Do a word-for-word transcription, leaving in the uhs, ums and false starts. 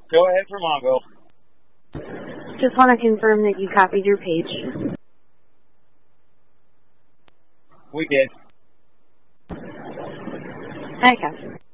Go ahead for Mongo. Just want to confirm that you copied your page. We did. Hi, Catherine.